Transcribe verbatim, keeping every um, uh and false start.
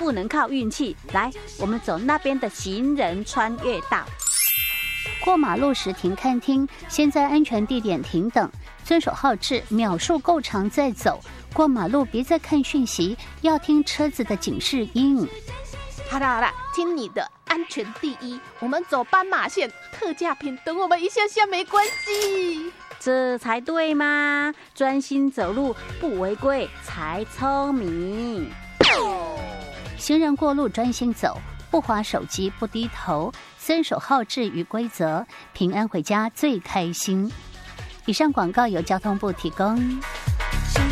不能靠运气。来，我们走那边的行人穿越道。 过马路时停看听，先在安全地点停等，遵守号志，秒数够长再走。过马路别再看讯息，要听车子的警示音。 好啦好啦，听你的，安全第一。我们走斑马线，特价品等我们一下下没关系。 这才对嘛，专心走路不违规才聪明。 行人过路专心走，不滑手机不低头，遵守号志与规则，平安回家最开心。以上广告由交通部提供。